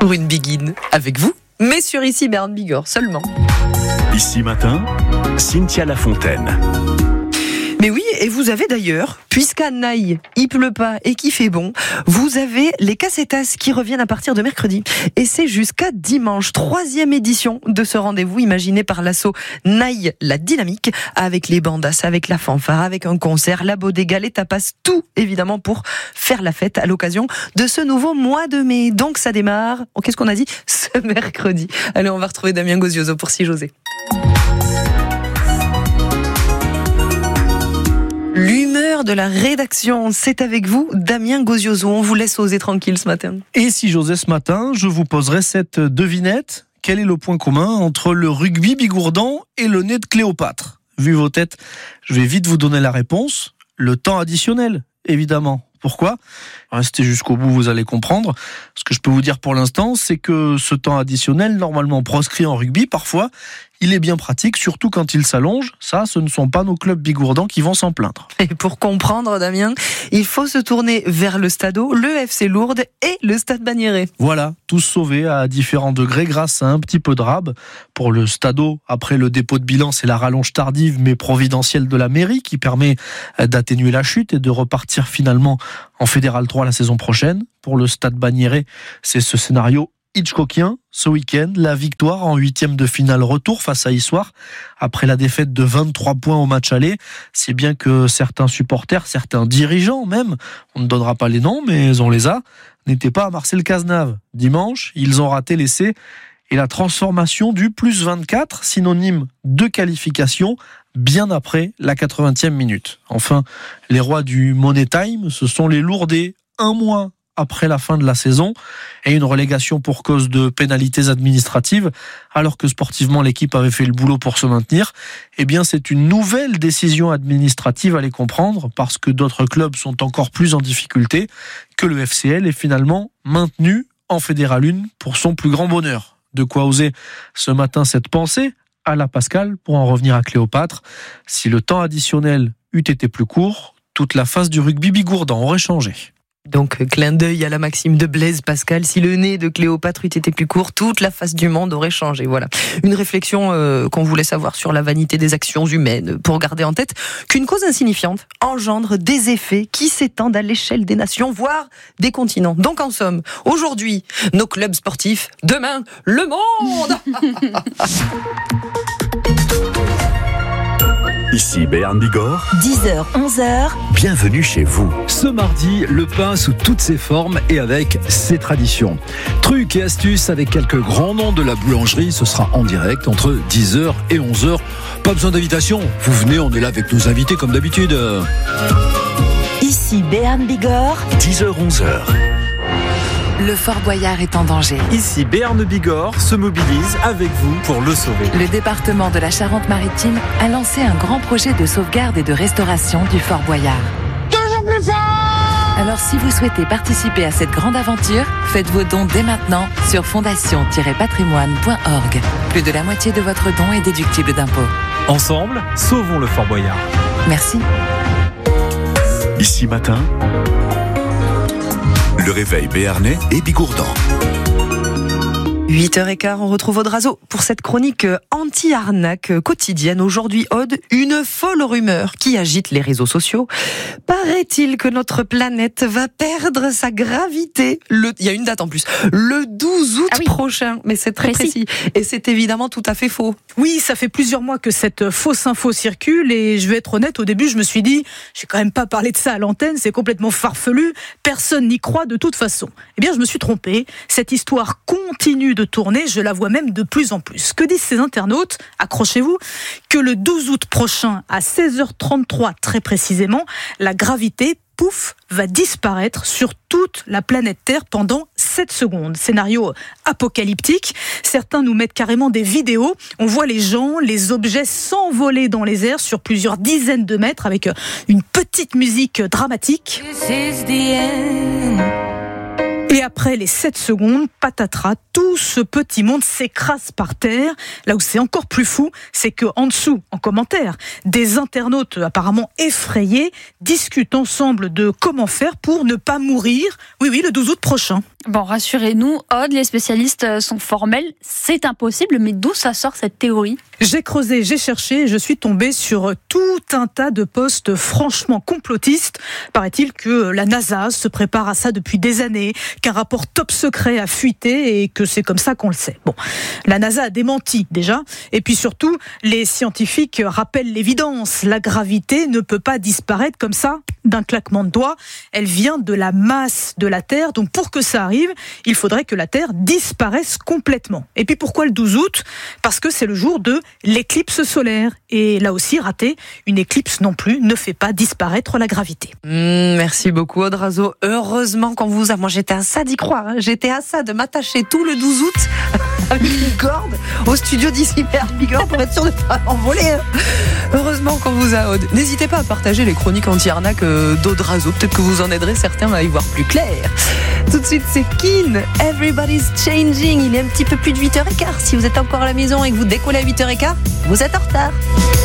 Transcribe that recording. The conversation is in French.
pour une Begin avec vous, mais sur Ici Bern Bigorre seulement. Ici matin, Cynthia Lafontaine. Mais oui, et vous avez d'ailleurs, puisqu'à Naï, il pleut pas et qu'il fait bon, vous avez les Cassetas qui reviennent à partir de mercredi. Et c'est jusqu'à dimanche, 3e édition de ce rendez-vous imaginé par l'asso Naï la Dynamique, avec les bandas, avec la fanfare, avec un concert, la bodega, les tapas, tout évidemment pour faire la fête à l'occasion de ce nouveau mois de mai. Donc ça démarre, qu'est-ce qu'on a dit ? Ce mercredi. Allez, on va retrouver Damien Gozioso pour Si José. L'humeur de la rédaction, c'est avec vous, Damien Gozioso. On vous laisse oser tranquille ce matin. Et si j'osais ce matin, je vous poserai cette devinette. Quel est le point commun entre le rugby bigourdan et le nez de Cléopâtre ? Vu vos têtes, je vais vite vous donner la réponse. Le temps additionnel, évidemment. Pourquoi ? Restez jusqu'au bout, vous allez comprendre. Ce que je peux vous dire pour l'instant, c'est que ce temps additionnel, normalement proscrit en rugby, parfois, il est bien pratique, surtout quand il s'allonge. Ça, ce ne sont pas nos clubs bigourdans qui vont s'en plaindre. Et pour comprendre, Damien, il faut se tourner vers le Stadeau, le FC Lourdes et le Stade Bagnéret. Voilà, tous sauvés à différents degrés grâce à un petit peu de rab. Pour le Stadeau, après le dépôt de bilan, c'est la rallonge tardive mais providentielle de la mairie qui permet d'atténuer la chute et de repartir finalement en Fédéral 3 la saison prochaine. Pour le Stade Bagnéret, c'est ce scénario Hitchcockien, ce week-end, la victoire en 8e de finale retour face à Issoire, après la défaite de 23 points au match aller, si bien que certains supporters, certains dirigeants même, on ne donnera pas les noms, mais on les a, n'étaient pas à Marcel Cazenave. Dimanche, ils ont raté l'essai et la transformation du plus 24, synonyme de qualification, bien après la 80e minute. Enfin, les rois du Money Time, ce sont les Lourdais, un mois après la fin de la saison, et une relégation pour cause de pénalités administratives, alors que sportivement l'équipe avait fait le boulot pour se maintenir. Eh bien, c'est une nouvelle décision administrative, allez comprendre, parce que d'autres clubs sont encore plus en difficulté, que le FCL est finalement maintenu en Fédéral 1 pour son plus grand bonheur. De quoi oser ce matin cette pensée à la Pascal pour en revenir à Cléopâtre. Si le temps additionnel eût été plus court, toute la face du rugby bigourdan aurait changé. Donc, clin d'œil à la maxime de Blaise Pascal. Si le nez de Cléopâtre eût été plus court, toute la face du monde aurait changé. Voilà. Une réflexion qu'on voulait savoir sur la vanité des actions humaines, pour garder en tête qu'une cause insignifiante engendre des effets qui s'étendent à l'échelle des nations, voire des continents. Donc, en somme, aujourd'hui, nos clubs sportifs, demain, le monde. Ici Bern Bigorre. 10h, 11h. Bienvenue chez vous. Ce mardi, le pain sous toutes ses formes et avec ses traditions. Trucs et astuces avec quelques grands noms de la boulangerie, ce sera en direct entre 10h et 11h. Pas besoin d'invitation, vous venez, on est là avec nos invités comme d'habitude. Ici Bern Bigorre. 10h-11h. Le Fort Boyard est en danger. Ici Bern Bigorre se mobilise avec vous pour le sauver. Le département de la Charente-Maritime a lancé un grand projet de sauvegarde et de restauration du Fort Boyard. Toujours plus fort! Alors si vous souhaitez participer à cette grande aventure, faites vos dons dès maintenant sur fondation-patrimoine.org. Plus de la moitié de votre don est déductible d'impôts. Ensemble, sauvons le Fort Boyard. Merci. Ici matin, le réveil béarnais et bigourdan. 8h15, on retrouve Audrazo pour cette chronique anti-arnaque quotidienne. Aujourd'hui, Aude, une folle rumeur qui agite les réseaux sociaux. Paraît-il que notre planète va perdre sa gravité. Il y a une date en plus. Le 12 août prochain. Mais c'est très précis. Et c'est évidemment tout à fait faux. Oui, ça fait plusieurs mois que cette fausse info circule et je vais être honnête, au début je me suis dit, je vais quand même pas parler de ça à l'antenne, c'est complètement farfelu, personne n'y croit de toute façon. Eh bien je me suis trompé, cette histoire continue de tourner, je la vois même de plus en plus. Que disent ces internautes ? Accrochez-vous, que le 12 août prochain à 16h33 très précisément, la gravité pouf, va disparaître sur toute la planète Terre pendant 7 secondes. Scénario apocalyptique. Certains nous mettent carrément des vidéos. On voit les gens, les objets s'envoler dans les airs sur plusieurs dizaines de mètres avec une petite musique dramatique. Et après les 7 secondes, patatras, tout ce petit monde s'écrase par terre. Là où c'est encore plus fou, c'est que en dessous, en commentaire, des internautes apparemment effrayés discutent ensemble de comment faire pour ne pas mourir. Oui, le 12 août prochain. Bon, rassurez-nous, Aude, les spécialistes sont formels, c'est impossible, mais d'où ça sort cette théorie ? J'ai creusé, j'ai cherché, je suis tombée sur tout un tas de posts franchement complotistes. Paraît-il que la NASA se prépare à ça depuis des années, qu'un rapport top secret a fuité et que c'est comme ça qu'on le sait. Bon, la NASA a démenti déjà, et puis surtout, les scientifiques rappellent l'évidence. La gravité ne peut pas disparaître comme ça, d'un claquement de doigts. Elle vient de la masse de la Terre, donc pour que ça arrive, il faudrait que la Terre disparaisse complètement. Et puis pourquoi le 12 août ? Parce que c'est le jour de l'éclipse solaire. Et là aussi, raté, une éclipse non plus ne fait pas disparaître la gravité. Merci beaucoup Aude Razeau. Heureusement qu'on vous a... Moi j'étais à ça d'y croire, hein. J'étais à ça de m'attacher tout le 12 août avec une corde au studio d'ici Bigorre pour être sûr de ne pas envoler. Hein. Heureusement qu'on vous a, Aude. N'hésitez pas à partager les chroniques anti-arnaque d'Aude Razeau. Peut-être que vous en aiderez certains à y voir plus clair. Tout de suite, c'est Keane. Everybody's changing. Il est un petit peu plus de 8h15. Si vous êtes encore à la maison et que vous décollez à 8h15, vous êtes en retard.